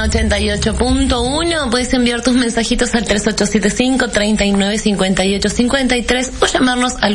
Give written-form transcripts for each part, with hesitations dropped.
88.1. Puedes enviar tus mensajitos al 3875-395853 o llamarnos al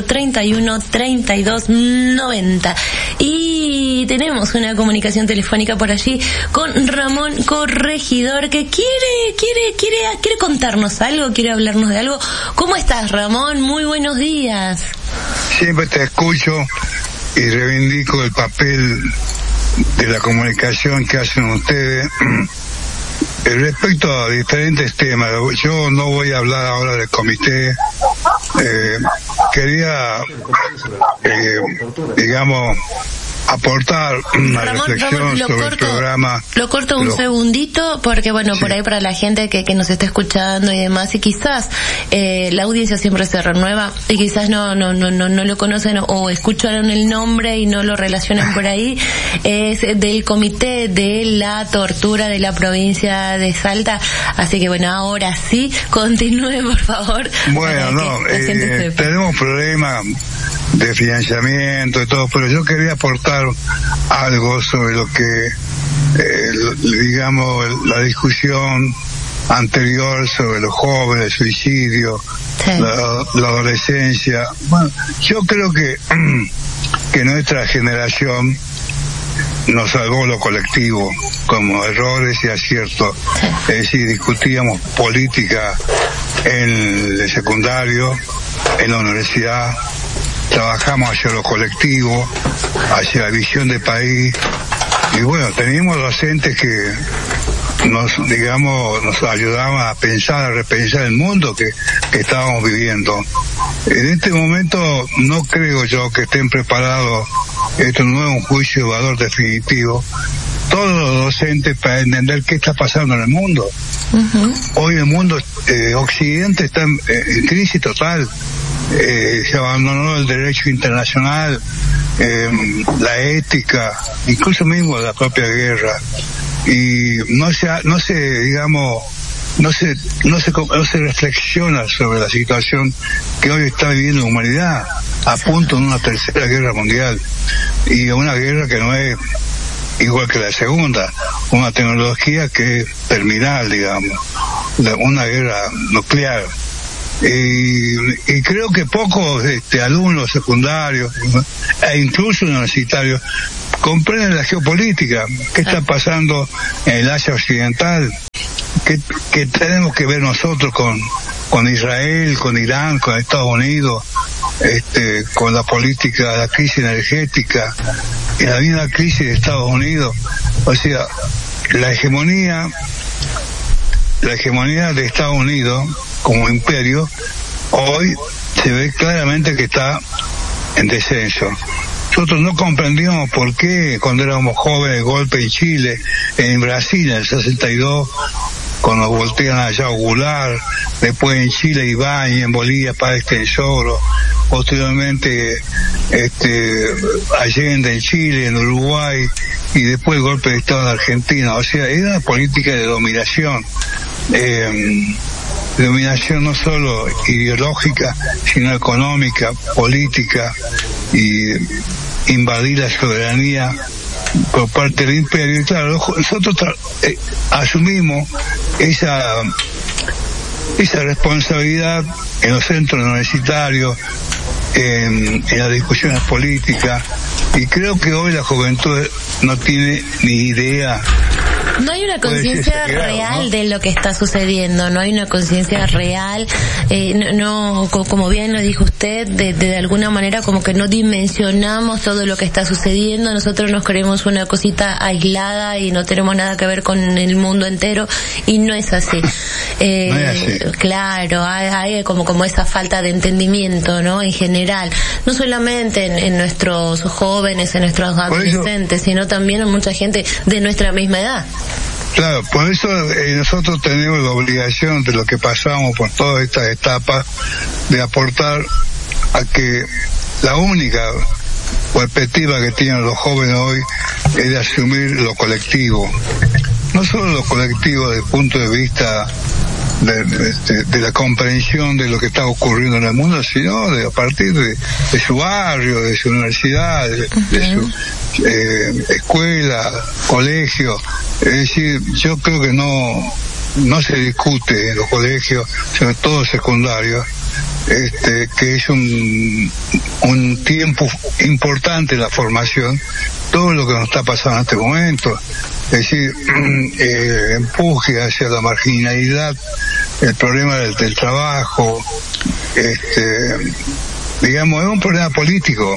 431-3290. Y tenemos una comunicación telefónica por allí con Ramón Corregidor, que quiere contarnos algo, quiere hablarnos de algo. ¿Cómo estás, Ramón? Muy buenos días. Siempre te escucho y reivindico el papel de la comunicación que hacen ustedes. Respecto a diferentes temas, yo no voy a hablar ahora del comité. Quería, digamos, aportar una reflexión sobre el programa. Lo corto un segundito porque, bueno, sí, por ahí para la gente que nos está escuchando y demás, y quizás la audiencia siempre se renueva y quizás no lo conocen o escucharon el nombre y no lo relacionan por ahí. Es del Comité de la Tortura de la provincia de Salta. Así que, bueno, ahora sí, continúe, por favor. Bueno, tenemos problemas de financiamiento y todo, pero yo quería aportar algo sobre lo que digamos la discusión anterior sobre los jóvenes, el suicidio, sí, la adolescencia. Bueno, yo creo que nuestra generación nos salvó lo colectivo, como errores y aciertos. Sí. Es decir, discutíamos política en el secundario, en la universidad, trabajamos hacia lo colectivo, hacia la visión de país, y bueno, teníamos docentes que nos ayudaban a pensar, a repensar el mundo que estábamos viviendo. En este momento no creo yo que estén preparados, esto no es un juicio de valor definitivo, todos los docentes para entender qué está pasando en el mundo. Uh-huh. Hoy el mundo occidente está en crisis total. Se abandonó el derecho internacional, la ética, incluso mismo la propia guerra, y no se reflexiona sobre la situación que hoy está viviendo la humanidad, a punto de una tercera guerra mundial, y una guerra que no es igual que la segunda, una tecnología que es terminal, digamos, una guerra nuclear. Y creo que pocos alumnos secundarios e incluso universitarios comprenden la geopolítica, qué está pasando en el Asia Occidental, que tenemos que ver nosotros con Israel, con Irán, con Estados Unidos, con la política, la crisis energética y la misma crisis de Estados Unidos. O sea, la hegemonía de Estados Unidos como imperio hoy se ve claramente que está en descenso. Nosotros no comprendíamos por qué cuando éramos jóvenes, el golpe en Chile, en Brasil en el 62, cuando voltean allá a Goulart, después en Chile Ibáñez, en Bolivia Páez Tesoro, posteriormente Allende en Chile, en Uruguay, y después el golpe de Estado en Argentina. O sea, era una política de dominación. Dominación no solo ideológica, sino económica, política, y invadir la soberanía por parte del imperio. Y claro, nosotros asumimos esa responsabilidad en los centros universitarios, en las discusiones políticas, y creo que hoy la juventud no tiene ni idea. No hay una conciencia real, ¿no?, de lo que está sucediendo, no hay una conciencia real, como bien lo dijo usted, de alguna manera como que no dimensionamos todo lo que está sucediendo. Nosotros nos creemos una cosita aislada y no tenemos nada que ver con el mundo entero, y no es así. No es así. Claro, hay como esa falta de entendimiento, ¿no?, en general, no solamente en nuestros jóvenes, en nuestros adolescentes, sino también en mucha gente de nuestra misma edad. Claro, por eso nosotros tenemos la obligación de lo que pasamos por todas estas etapas de aportar a que la única perspectiva que tienen los jóvenes hoy es de asumir lo colectivo. No solo lo colectivo desde el punto de vista de la comprensión de lo que está ocurriendo en el mundo, sino a partir de su barrio, de su universidad, de su escuela, colegio. Es decir, yo creo que no se discute en los colegios, sobre todo secundarios, que es un tiempo importante en la formación, todo lo que nos está pasando en este momento. Es decir, empuje hacia la marginalidad, el problema del trabajo, digamos, es un problema político,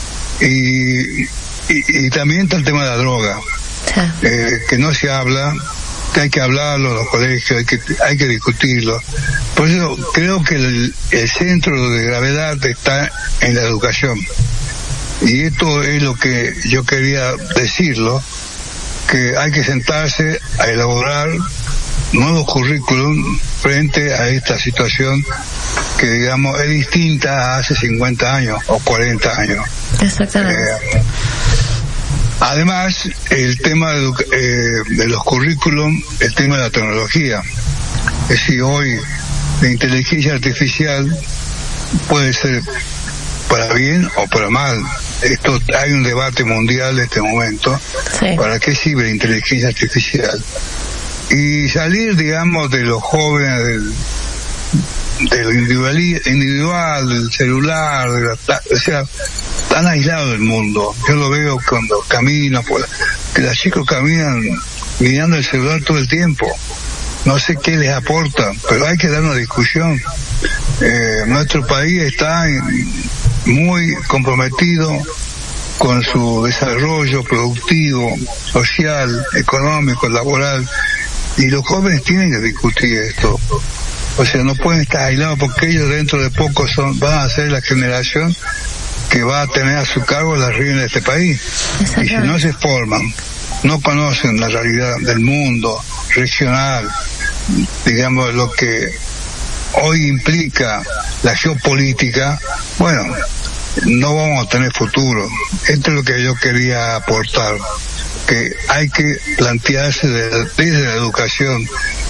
y también está el tema de la droga, que no se habla, que hay que hablarlo en los colegios, hay que discutirlo. Por eso creo que el centro de gravedad está en la educación, y esto es lo que yo quería decirlo, que hay que sentarse a elaborar nuevos currículum frente a esta situación que, digamos, es distinta a hace 50 años o 40 años. Exactamente. Además, el tema de los currículum, el tema de la tecnología. Es decir, hoy la inteligencia artificial puede ser para bien o para mal. Hay un debate mundial en este momento. Sí. ¿Para qué sirve la inteligencia artificial? Y salir, digamos, de los jóvenes, de lo individual, del celular, o sea, tan aislado del mundo. Yo lo veo cuando camino, que los chicos caminan mirando el celular todo el tiempo. No sé qué les aporta, pero hay que dar una discusión. Nuestro país está muy comprometido con su desarrollo productivo, social, económico, laboral, y los jóvenes tienen que discutir esto. O sea, no pueden estar aislados, porque ellos dentro de poco van a ser la generación que va a tener a su cargo las riendas de este país. Y si no se forman, no conocen la realidad del mundo regional, digamos, lo que hoy implica la geopolítica, bueno, no vamos a tener futuro. Esto es lo que yo quería aportar, que hay que plantearse desde la educación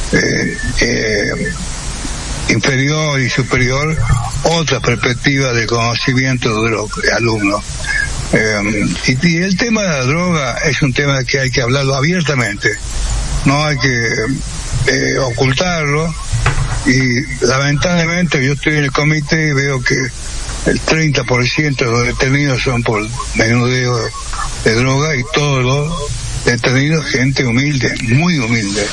inferior y superior otra perspectiva de conocimiento de los alumnos. Y el tema de la droga es un tema que hay que hablarlo abiertamente, no hay que ocultarlo, y lamentablemente yo estoy en el comité y veo que el 30% de los detenidos son por menudeo de droga, y todos los detenidos gente humilde, muy humilde.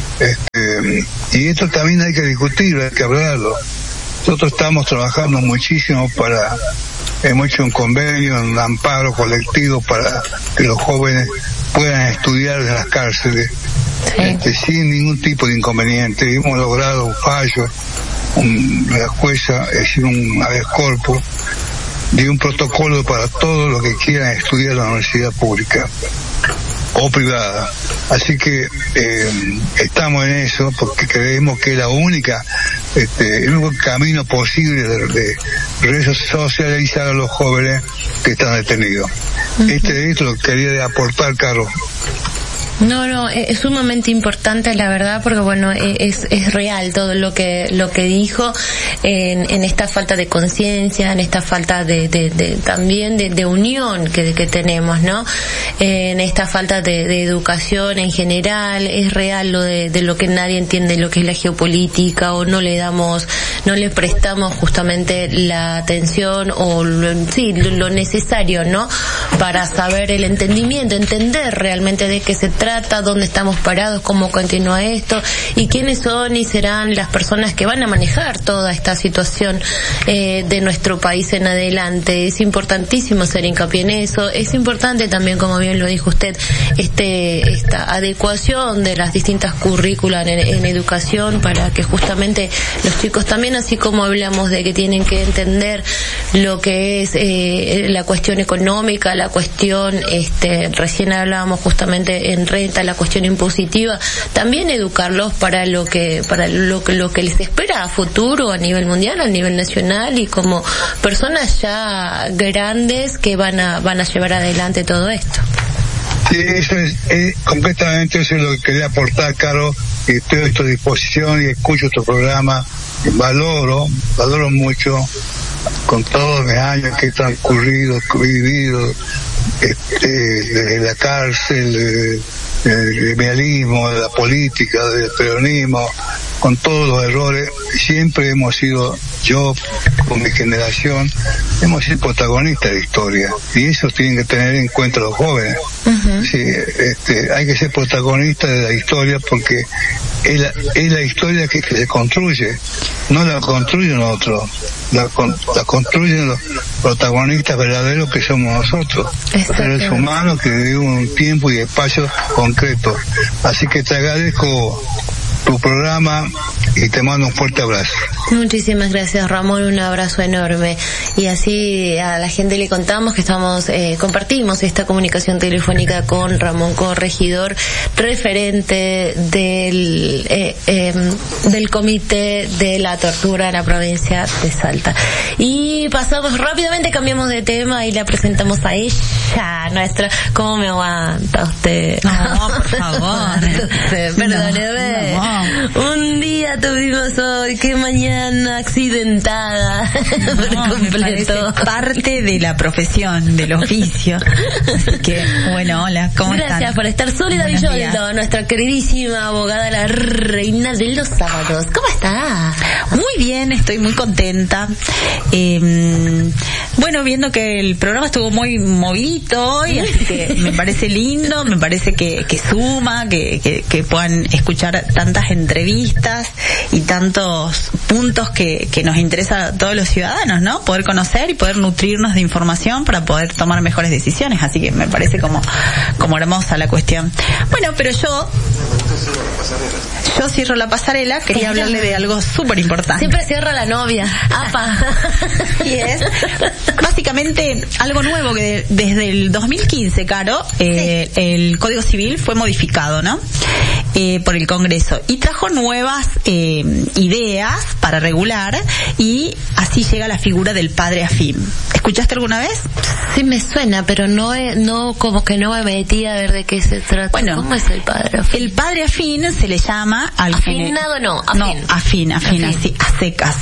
Y esto también hay que discutirlo, hay que hablarlo. Nosotros estamos trabajando muchísimo hemos hecho un convenio, un amparo colectivo para que los jóvenes puedan estudiar en las cárceles, sin ningún tipo de inconveniente. Hemos logrado un fallo, la jueza es un habeas corpus de un protocolo para todos los que quieran estudiar en la universidad pública o privada. Así que estamos en eso, porque creemos que es el único camino posible de resocializar a los jóvenes que están detenidos. Esto lo quería aportar, Carlos. No, es sumamente importante, la verdad, porque bueno, es real todo lo que dijo en esta falta de conciencia, en esta falta también de unión que tenemos, ¿no? En esta falta de educación en general. Es real lo de lo que nadie entiende, lo que es la geopolítica, o no le prestamos justamente la atención o lo necesario, ¿no? Para saber el entendimiento, entender realmente de qué se trata, dónde estamos parados, cómo continúa esto, y quiénes son y serán las personas que van a manejar toda esta situación de nuestro país en adelante. Es importantísimo hacer hincapié en eso. Es importante también, como bien lo dijo usted, esta adecuación de las distintas currículas en educación, para que justamente los chicos también, así como hablamos de que tienen que entender lo que es la cuestión económica, la cuestión, recién hablábamos justamente en renta, la cuestión impositiva, también educarlos para lo que les espera a futuro a nivel mundial, a nivel nacional, y como personas ya grandes que van a llevar adelante todo esto. Sí, eso es completamente, eso es lo que quería aportar, Caro, y estoy a tu disposición y escucho tu programa, valoro mucho, con todos mis años que he transcurrido, que he vivido, desde la cárcel, del gremialismo, de la política, del peronismo, con todos los errores, siempre hemos sido, yo con mi generación, hemos sido protagonistas de la historia, y eso tienen que tener en cuenta los jóvenes. Uh-huh. Sí, hay que ser protagonistas de la historia, porque es la historia que se construye, no la construyen otros, la construyen los protagonistas verdaderos que somos nosotros, seres humanos que vivimos un tiempo y espacio concretos. Así que te agradezco tu programa y te mando un fuerte abrazo. Muchísimas gracias, Ramón, un abrazo enorme. Y así a la gente le contamos que compartimos esta comunicación telefónica con Ramón Corregidor, referente del Comité de la Tortura en la provincia de Salta. Y pasamos rápidamente, cambiamos de tema y la presentamos a ella, nuestra. ¿Cómo me aguanta usted? No, por favor. Perdóneme. No. Un día tuvimos hoy, que mañana accidentada por completo. Parte de la profesión, del oficio. Así que, bueno, hola, ¿cómo están? Gracias por estar. Soledad Villoldo, nuestra queridísima abogada, la reina de los sábados. ¿Cómo está? Muy bien, estoy muy contenta. Bueno, viendo que el programa estuvo muy movidito hoy, así que me parece lindo, me parece que suma, que puedan escuchar tantas entrevistas y tantos puntos que nos interesa a todos los ciudadanos, ¿no? Poder conocer y poder nutrirnos de información para poder tomar mejores decisiones, así que me parece como hermosa la cuestión. Bueno, pero yo cierro la pasarela, quería hablarle de algo súper importante. Siempre cierra la novia. ¡Apa! Y es básicamente algo nuevo que desde el 2015, Caro, el Código Civil fue modificado, ¿no? Por el Congreso, y trajo nuevas ideas para regular, y así llega la figura del padre afín. ¿Escuchaste alguna vez? Sí, me suena, pero no como que no me metí a ver de qué se trata. Bueno, ¿cómo es el padre afín? El padre afín se le llama al afinado, afín, así, a secas.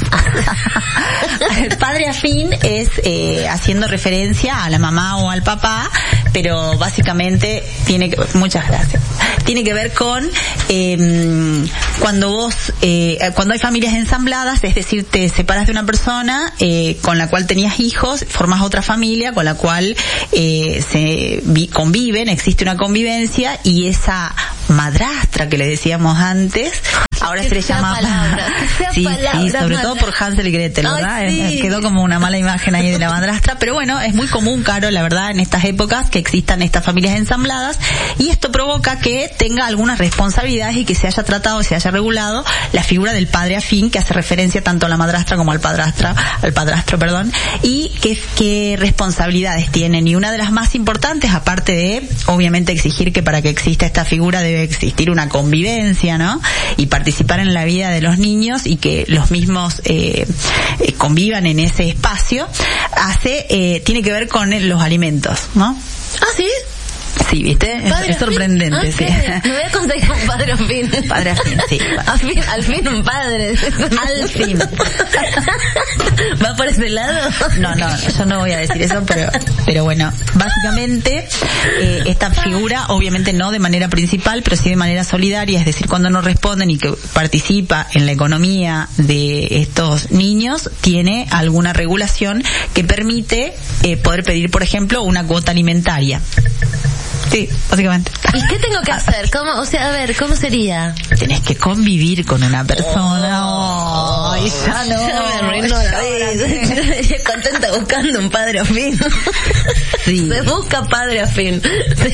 El padre afín es haciendo referencia a la mamá o al papá, pero básicamente muchas gracias. Tiene que ver con cuando hay familias ensambladas, es decir, te separas de una persona con la cual tenías hijos, formas otra familia con la cual conviven, existe una convivencia, y esa madrastra que le decíamos antes, ahora se le llama sí, sobre todo por Hansel y Gretel, ¿verdad? Ay, sí. Quedó como una mala imagen ahí de la madrastra, pero bueno, es muy común, Caro, la verdad, en estas épocas que existan estas familias ensambladas, y esto provoca que tenga algunas responsabilidades y que se haya tratado, se haya regulado la figura del padre afín, que hace referencia tanto a la madrastra como al padrastro, y qué responsabilidades tienen. Y una de las más importantes, aparte de obviamente exigir que para que exista esta figura debe existir una convivencia, ¿no? Y participar en la vida de los niños y que los mismos convivan en ese espacio, tiene que ver con los alimentos, ¿no? Ah, ¿sí? Sí, ¿viste? Es sorprendente, sí. Me voy a conseguir un padre afín. Padre afín, sí. Al fin un padre. Al fin. ¿Va por ese lado? No, yo no voy a decir eso, pero bueno, básicamente esta figura, obviamente no de manera principal, pero sí de manera solidaria, es decir, cuando no responden y que participa en la economía de estos niños, tiene alguna regulación que permite poder pedir, por ejemplo, una cuota alimentaria. Sí, básicamente. ¿Y qué tengo que hacer? ¿Cómo sería? Tenés que convivir con una persona. Ay, ya no. Ya me arruinó la vida. Yo contenta buscando un padre afín. Sí. Se busca padre afín.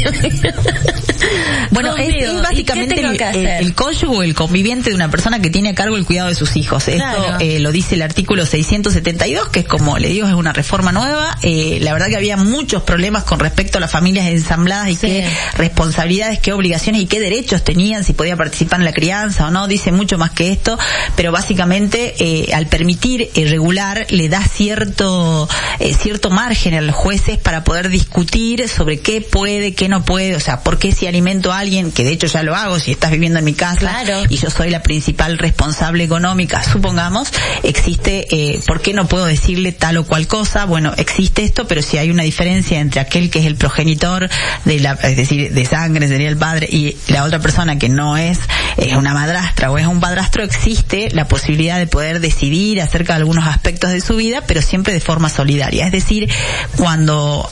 Bueno, es básicamente el cónyuge o el conviviente de una persona que tiene a cargo el cuidado de sus hijos. Claro. Esto lo dice el artículo 672, que es, como le digo, es una reforma nueva. La verdad que había muchos problemas con respecto a las familias ensambladas y qué responsabilidades, qué obligaciones y qué derechos tenían, si podía participar en la crianza o no. Dice mucho más que esto, pero básicamente al permitir regular, le da cierto margen a los jueces para poder discutir sobre qué puede, qué no puede, o sea, por qué si alimento a alguien, que de hecho ya lo hago, si estás viviendo en mi casa, claro, y yo soy la principal responsable económica, supongamos, existe, ¿por qué no puedo decirle tal o cual cosa? Bueno, existe esto, pero si hay una diferencia entre aquel que es el progenitor es decir, de sangre, sería el padre, y la otra persona que no es una madrastra o es un padrastro, existe la posibilidad de poder decidir acerca de algunos aspectos de su vida, pero siempre de forma solidaria. Es decir, cuando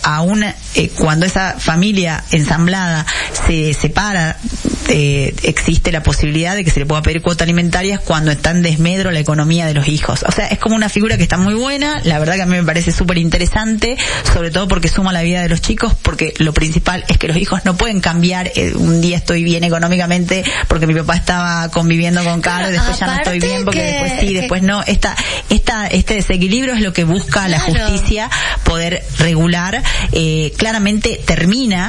esa familia ensamblada se separa, existe la posibilidad de que se le pueda pedir cuota alimentaria cuando está en desmedro la economía de los hijos. O sea, es como una figura que está muy buena, la verdad que a mí me parece súper interesante, sobre todo porque suma la vida de los chicos, porque lo principal es que los hijos no pueden cambiar, un día estoy bien económicamente porque mi papá estaba conviviendo con Caro, después ya no estoy bien porque después sí, después no. Este desequilibrio es lo que busca la justicia poder regular. Claramente termina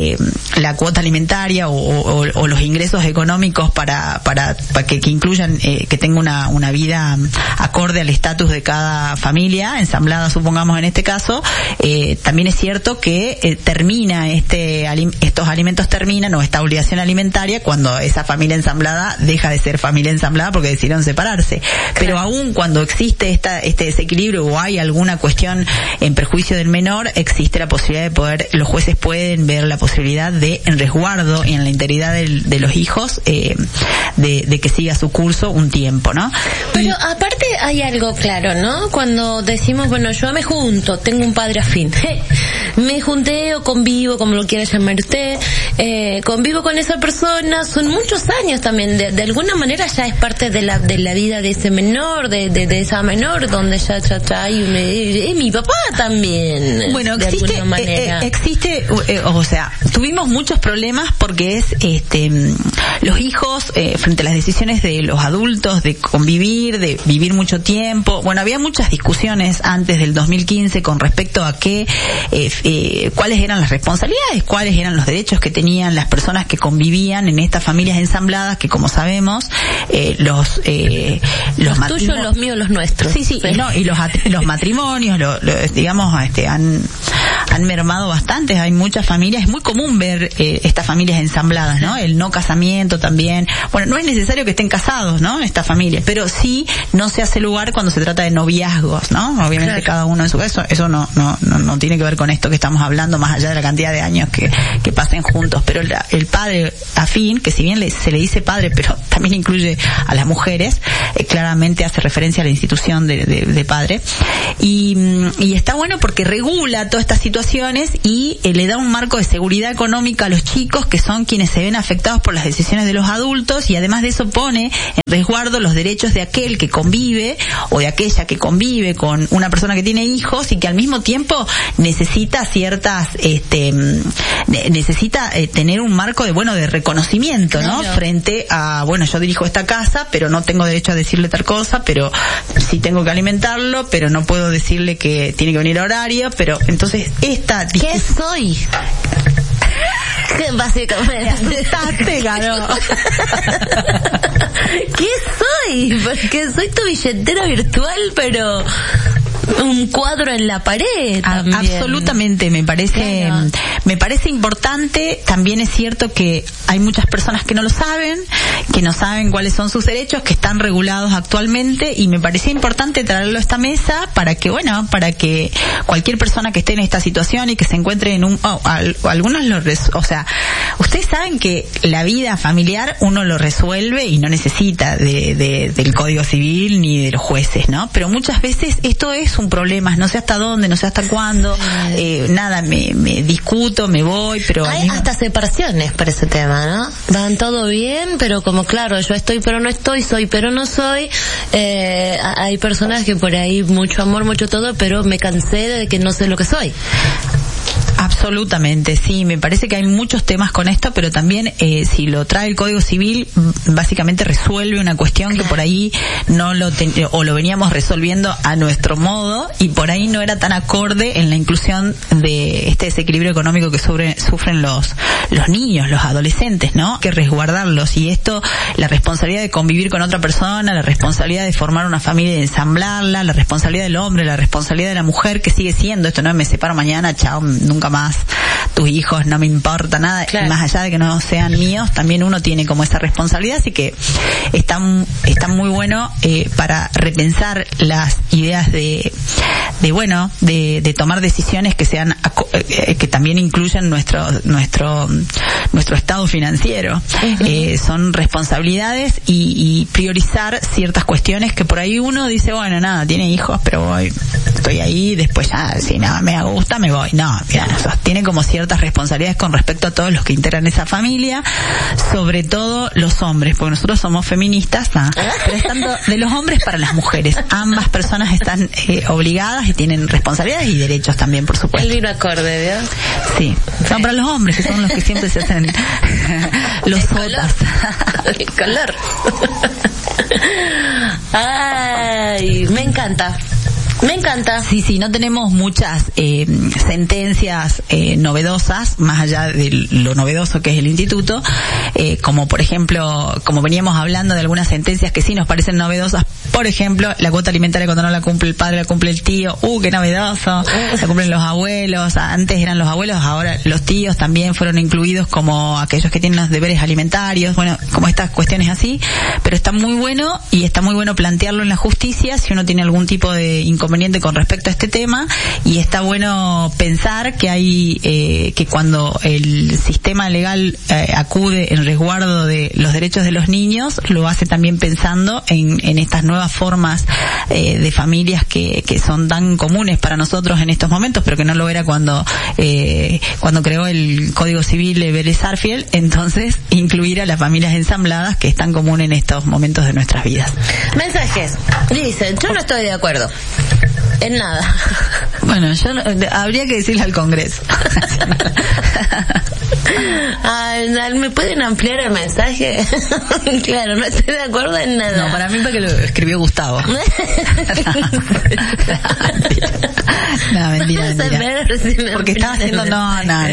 la cuota alimentaria o los ingresos económicos para que incluyan, que tenga una vida acorde al estatus de cada familia, ensamblada supongamos en este caso. También es cierto que termina estos alimentos terminan, o esta obligación alimentaria, cuando esa familia ensamblada deja de ser familia ensamblada porque decidieron separarse. Pero aún cuando existe este desequilibrio o hay alguna cuestión en perjuicio del menor, existe la posibilidad de los jueces pueden ver la posibilidad de, en resguardo y en la integridad de los hijos, de que siga su curso un tiempo, ¿no? Pero aparte hay algo claro, ¿no? Cuando decimos, bueno, yo me junto, tengo un padre afín, me junté o convivo, como lo quiera llamar usted, convivo con esa persona, son muchos años también, de alguna manera ya es parte de la vida de ese menor, de esa menor, donde ya hay mi papá también. Bueno, existe, o sea, tuvimos muchos problemas porque los hijos, frente a las decisiones de los adultos de convivir, de vivir mucho tiempo, bueno, había muchas discusiones antes del 2015 con respecto a cuáles eran las responsabilidades, cuáles eran los derechos que tenían las personas que convivían en estas familias ensambladas, que como sabemos, los tuyos, los míos, los nuestros. Sí. No, y los matrimonios, digamos, han mermado bastante. Hay muchas familias, es muy común ver estas familias ensambladas, ¿no? El no casamiento también. Bueno, no es necesario que estén casados, ¿no? Estas familias, pero sí no se hace lugar cuando se trata de noviazgos, ¿no? Obviamente claro, cada uno en su caso, eso no tiene que ver con esto que estamos hablando, más allá de la cantidad de años que pasen juntos, pero el padre afín, que si bien se le dice padre, pero también incluye a las mujeres, claramente hace referencia a la institución de padre, y está bueno porque regula todas estas situaciones y le da un marco de seguridad económica a los chicos, que son quienes se ven afectados por las decisiones de los adultos, y además de eso pone en resguardo los derechos de aquel que convive o de aquella que convive con una persona que tiene hijos y que al mismo tiempo necesita tener un marco de reconocimiento, ¿no? Claro. Frente a, yo dirijo esta casa, pero no tengo derecho a decirle tal cosa, pero sí tengo que alimentarlo, pero no puedo decirle que tiene que venir a horario, pero entonces ¿qué soy? Básicamente. Asustaste, Caro. ¿Qué soy? Porque soy tu billetera virtual, pero un cuadro en la pared también. Absolutamente, me parece importante. También es cierto que hay muchas personas que no lo saben, que no saben cuáles son sus derechos, que están regulados actualmente, y me parecía importante traerlo a esta mesa para que cualquier persona que esté en esta situación y que se encuentre en ustedes saben que la vida familiar uno lo resuelve y no necesita del Código Civil ni de los jueces, ¿no? Pero muchas veces esto es un problema, no sé hasta dónde, no sé hasta cuándo, me discuto, me voy, pero hay hasta separaciones por ese tema, ¿no? Van todo bien, pero como claro, yo estoy pero no estoy, soy pero no soy, hay personas que por ahí mucho amor, mucho todo, pero me cansé de que no sé lo que soy. Absolutamente, sí, me parece que hay muchos temas con esto, pero también si lo trae el Código Civil, básicamente resuelve una cuestión que por ahí no lo veníamos resolviendo a nuestro modo, y por ahí no era tan acorde en la inclusión de este desequilibrio económico que sufren los niños, los adolescentes, ¿no? Hay que resguardarlos, y esto, la responsabilidad de convivir con otra persona, la responsabilidad de formar una familia y de ensamblarla, la responsabilidad del hombre, la responsabilidad de la mujer, que sigue siendo esto, no me separo mañana, chao, nunca más, tus hijos, no me importa nada, claro. Más allá de que no sean míos, también uno tiene como esa responsabilidad, así que está muy bueno para repensar las ideas de tomar decisiones que sean que también incluyan nuestro estado financiero. Uh-huh. Son responsabilidades y priorizar ciertas cuestiones que por ahí uno dice, bueno, nada, tiene hijos, pero estoy ahí, después ya, si nada me gusta, me voy. No, mira, tiene como ciertas responsabilidades con respecto a todos los que integran esa familia, sobre todo los hombres, porque nosotros somos feministas, pero es tanto de los hombres para las mujeres. Ambas personas están obligadas y tienen responsabilidades y derechos también, por supuesto. El vino acorde, ¿verdad? Sí. No, para los hombres, que son los que siempre se hacen los sotas. El color. Ay, me encanta. Sí, no tenemos muchas sentencias novedosas, más allá de lo novedoso que es el instituto, como por ejemplo, como veníamos hablando de algunas sentencias que sí nos parecen novedosas, por ejemplo, la cuota alimentaria cuando no la cumple el padre, la cumple el tío, qué novedoso, la cumplen los abuelos, antes eran los abuelos, ahora los tíos también fueron incluidos como aquellos que tienen los deberes alimentarios, bueno, como estas cuestiones así, pero está muy bueno, y está muy bueno plantearlo en la justicia si uno tiene algún tipo de inconveniente con respecto a este tema, y está bueno pensar que hay que cuando el sistema legal acude en resguardo de los derechos de los niños, lo hace también pensando en estas nuevas formas de familias que son tan comunes para nosotros en estos momentos, pero que no lo era cuando creó el Código Civil de Vélez Sarsfield. Entonces, incluir a las familias ensambladas, que es tan común en estos momentos de nuestras vidas. Mensajes. Dicen, yo no estoy de acuerdo en nada. Bueno, habría que decirle al Congreso. ¿Me pueden ampliar el mensaje? Claro, no estoy de acuerdo en nada. No, para mí porque lo escribió Gustavo. No, mentira. Porque estaba haciendo no.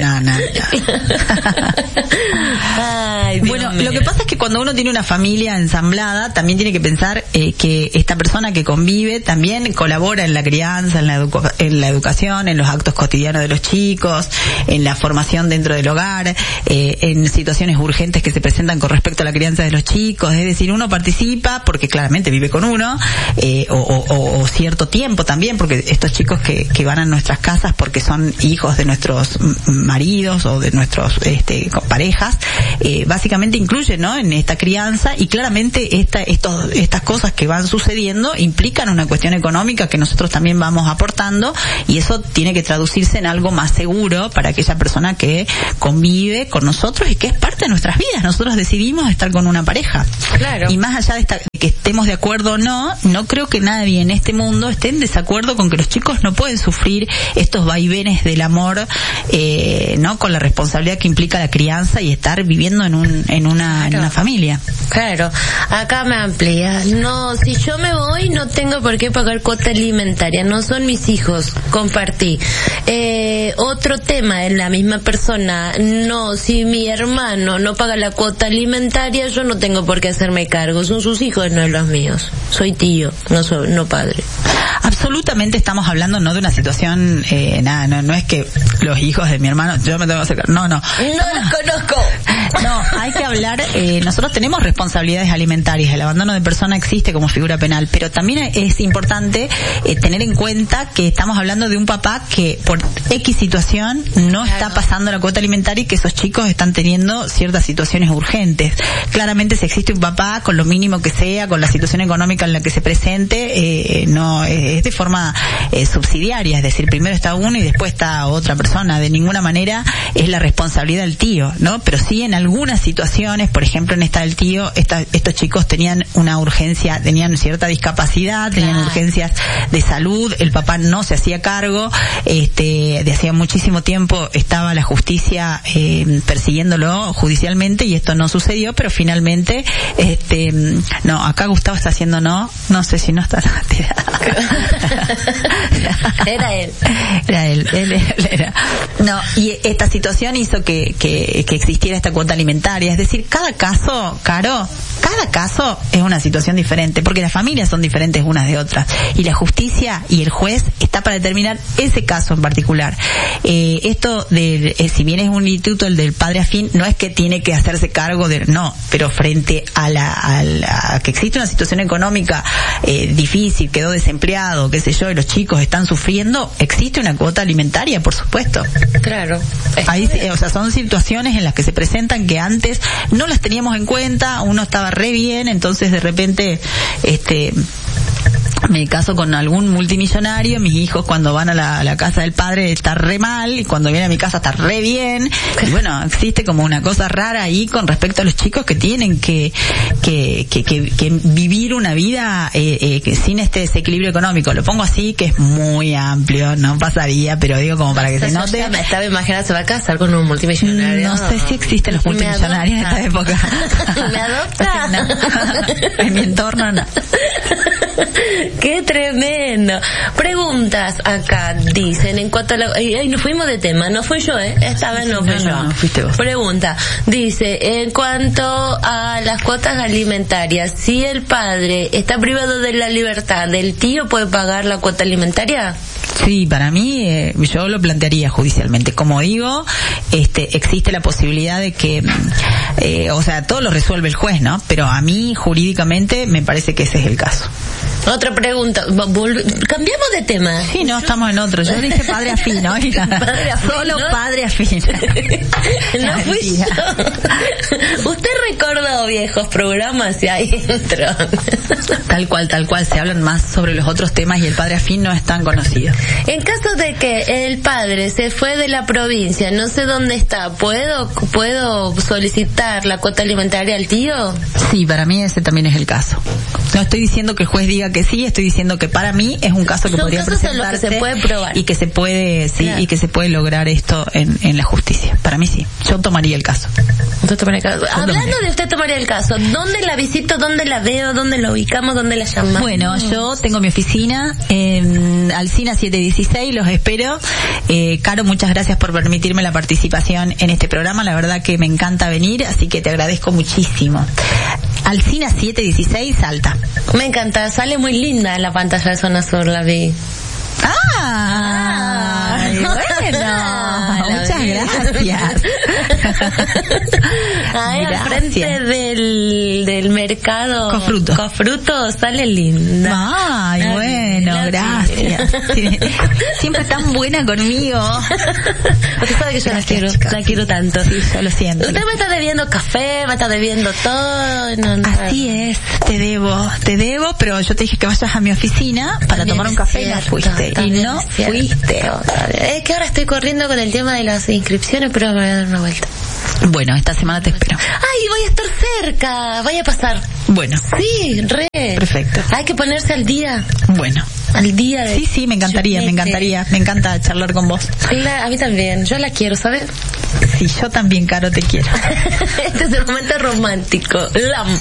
Ay, bueno, lo que pasa es que cuando uno tiene una familia ensamblada, también tiene que pensar que esta persona que convive también colabora en la crianza, en la educación, en los actos cotidianos de los chicos, en la formación dentro del hogar, en situaciones urgentes que se presentan con respecto a la crianza de los chicos. Es decir, uno participa porque claramente vive con uno, o cierto tiempo también, porque estos chicos que van a nuestras casas porque son hijos de nuestros maridos o de nuestros parejas, básicamente incluyen, ¿no?, en esta crianza, y claramente estas cosas que van sucediendo implican una cuestión económica que nosotros también vamos aportando, y eso tiene que traducirse en algo más seguro para aquella persona que convive con nosotros y que es parte de nuestras vidas. Nosotros decidimos estar con una pareja. Claro. Y más allá de que estemos de acuerdo o no creo que nadie en este mundo esté en desacuerdo con que los chicos no pueden sufrir estos vaivenes del amor, ¿no?, con la responsabilidad que implica la crianza y estar viviendo en una familia. Claro. Acá me amplía. No, si yo me voy no tengo por qué pagar cuota alimentaria, no son mis hijos, compartí. Otro tema en la misma persona, no, si mi hermano no paga la cuota alimentaria, yo no tengo por qué hacerme cargo, son sus hijos, no los míos. Soy tío, no padre. Absolutamente estamos hablando no de una situación, no es que los hijos de mi hermano, yo me tengo que hacer cargo, no. No los conozco. No, hay que hablar, nosotros tenemos responsabilidades alimentarias, el abandono de persona existe como figura penal, pero también es importante tener en cuenta que estamos hablando de un papá que por X situación no está pasando la cuota alimentaria y que esos chicos están teniendo ciertas situaciones urgentes. Claramente si existe un papá, con lo mínimo que sea, con la situación económica en la que se presente, no es de forma subsidiaria, es decir, primero está uno y después está otra persona. De ninguna manera es la responsabilidad del tío, ¿no? Pero sí en algunas situaciones, por ejemplo en esta del tío, estos chicos tenían una urgencia, tenían cierta discapacidad, tenían urgencias de salud, el papá no se hacía cargo, de hacía muchísimo tiempo estaba la justicia persiguiéndolo judicialmente y esto no sucedió, pero finalmente no, acá Gustavo está haciendo no sé si no está era él era. No, y esta situación hizo que existiera esta cuota alimentaria, es decir, cada caso, Caro, cada caso es una situación diferente, porque las familias son diferentes unas de otras, y la justicia y el juez está para determinar ese caso en particular. Esto si bien es un instituto el del padre afín, no es que tiene que hacerse cargo no, pero frente a que existe una situación económica difícil, quedó desempleado, qué sé yo, y los chicos están sufriendo, existe una cuota alimentaria, por supuesto. Claro. Ahí, o sea, son situaciones en las que se presentan que antes no las teníamos en cuenta, uno estaba re bien, entonces de repente me caso con algún multimillonario, mis hijos cuando van a la casa del padre está re mal, y cuando viene a mi casa está re bien, y bueno, existe como una cosa rara ahí con respecto a los chicos que tienen que vivir una vida que sin este desequilibrio económico. Lo pongo así, que es muy amplio, no pasaría, pero digo como para que se note. Ya me estaba imaginando, se va a casar con un multimillonario. No sé si existen los multimillonarios en esta época. ¿Me adopta? No. En mi entorno no. ¡Qué tremendo! Preguntas acá, dicen, en cuanto a nos fuimos de tema, no fui yo, esta vez no fui yo. No, fuiste vos. Pregunta, dice, en cuanto a las cuotas alimentarias, si el padre está privado de la libertad, ¿el tío puede pagar la cuota alimentaria? Sí, para mí, yo lo plantearía judicialmente. Como digo, existe la posibilidad de que, o sea, todo lo resuelve el juez, ¿no? Pero a mí, jurídicamente, me parece que ese es el caso. Otra pregunta, cambiamos de tema. Sí, no, estamos en otro. Yo dije padre afín, ¿no? Padre afín, solo ¿no? Padre afín. No fui yo. Usted recordó viejos programas y ahí entró. Tal cual, se hablan más sobre los otros temas y el padre afín no es tan conocido. En caso de que el padre se fue de la provincia, no sé dónde está, ¿puedo solicitar la cuota alimentaria al tío? Sí, para mí ese también es el caso. No estoy diciendo que el juez diga que sí, estoy diciendo que para mí es un caso que podría presentarse que se puede probar y que se puede, sí, claro, y que se puede lograr esto en la justicia. Para mí sí, yo tomaría el caso. Hablando de usted tomaría el caso, ¿dónde la visito, dónde la veo, dónde la ubicamos, dónde la llamamos? Bueno, yo tengo mi oficina en Alsina 716, los espero. Caro, muchas gracias por permitirme la participación en este programa, la verdad que me encanta venir, así que te agradezco muchísimo. Alsina 716, Salta. Me encanta, sale muy linda en la pantalla de Zona Sur, la vi. Bueno, muchas gracias. Ahí al frente del mercado Cofruto sale linda. Ay, bueno, gracias. Siempre tan buena conmigo. Usted sabe que yo la quiero tanto. Sí, yo lo siento. Usted me está debiendo café, me está debiendo todo. No. Así es, te debo, pero yo te dije que vayas a mi oficina para tomar un café y no fuiste. Y no fuiste. Es que ahora estoy corriendo con el tema de las inscripciones, pero me voy a dar una vuelta. Bueno, esta semana te espero. Ay, voy a estar cerca, vaya a pasar. Bueno. Sí, re. Perfecto. Hay que ponerse al día. Bueno. Al día de... Sí, me encantaría. Me encanta charlar con vos. Claro, a mí también. Yo la quiero, ¿sabes? Sí, yo también, Caro, te quiero. Este es el momento romántico. Lam.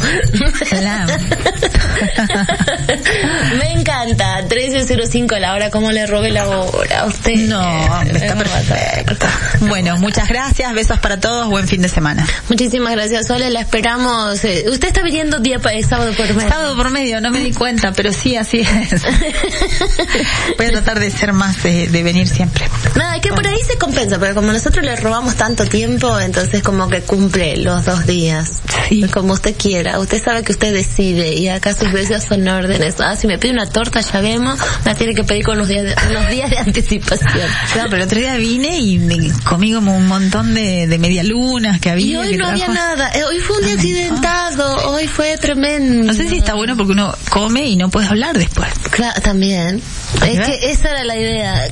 Me encanta. 13:05 la hora. ¿Cómo le robé la hora a usted? No, está perfecto. Bueno, muchas gracias. Besos para todos. Buen fin de semana. Muchísimas gracias, Sole. La esperamos. Usted está viniendo sábado por medio. Sábado por medio, no me di cuenta, pero sí, así es. Voy a tratar de ser más, de venir siempre. Nada, que por ahí se compensa, pero como nosotros le robamos tanto tiempo, entonces como que cumple los 2 días. Sí. Como usted quiera. Usted sabe que usted decide y acá sus deseos son órdenes. Si me pide una torta ya vemos, La tiene que pedir con unos días de anticipación. Claro, pero el otro día vine y comí como un montón de medialunas que había. Y hoy no había nada. Hoy fue un día accidentado. Hoy fue tremendo. No sé si está bueno porque uno come y no puede hablar después. Claro, también. Es que esa era la idea.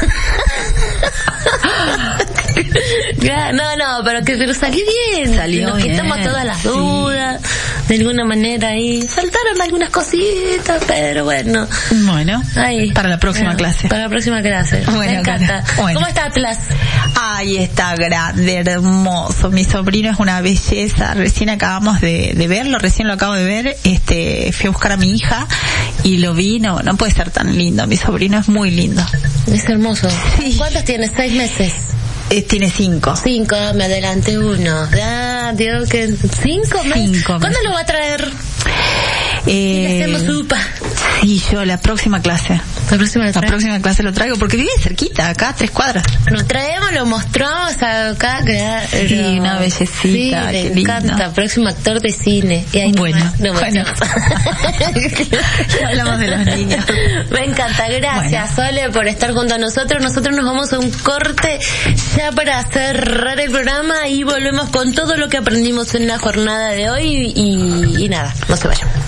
No, pero salió bien. Nos quitamos todas las dudas. De alguna manera ahí saltaron algunas cositas, pero bueno. Bueno, ahí. Para la próxima clase. Para la próxima clase. Bueno, me encanta. Bueno. ¿Cómo está Atlas? Ay, está grande, hermoso. Mi sobrino es una belleza. Recién acabamos de verlo, recién lo acabo de ver. Fui a buscar a mi hija y lo vi. No puede ser tan lindo. Mi sobrino es muy lindo. Es hermoso. Sí. ¿Cuántos tienes? 6 meses. Tiene 5. 5, me adelanté uno. Digo que 5 meses. ¿Cuándo lo va a traer? Le hacemos sopa. Sí, yo la próxima clase. La próxima clase lo traigo porque vive cerquita, acá a 3 cuadras. Lo traemos, lo mostramos acá. Sí, una bellecita. Sí, me encanta. Próximo actor de cine. Y ahí bueno. Hablamos de los niños. Me encanta. Gracias, Sole, por estar junto a nosotros. Nosotros nos vamos a un corte ya para cerrar el programa y volvemos con todo lo que aprendimos en la jornada de hoy y nada, no se vayan.